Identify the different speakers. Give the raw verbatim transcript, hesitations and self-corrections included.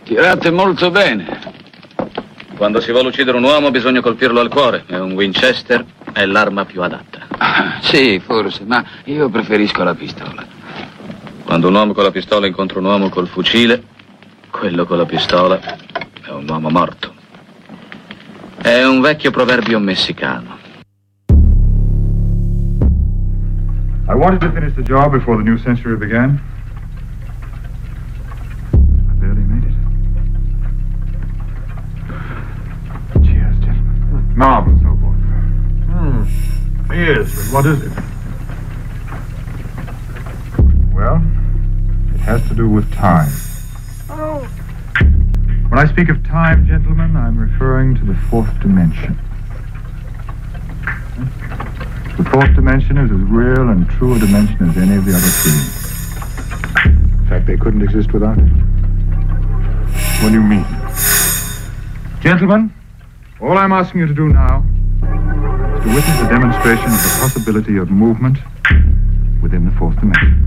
Speaker 1: Tirate molto bene.
Speaker 2: Quando si vuole uccidere un uomo bisogna colpirlo al cuore e un Winchester è l'arma più adatta.
Speaker 1: Ah, sì, forse, ma io preferisco la pistola.
Speaker 2: Quando un uomo con la pistola incontra un uomo col fucile, quello con la pistola è un uomo morto. È un vecchio proverbio messicano.
Speaker 3: I wanted to finish the job before the new century began. I barely made it. Cheers, gentlemen. Marble, so forth. Hmm. Yes, but what is it? Well, it has to do with time. Oh. When I speak of time, gentlemen, I'm referring to the fourth dimension. The fourth dimension is as real and true a dimension as any of the other three. In fact, they couldn't exist without it. What do you mean? Gentlemen, all I'm asking you to do now is to witness a demonstration of the possibility of movement within the fourth dimension.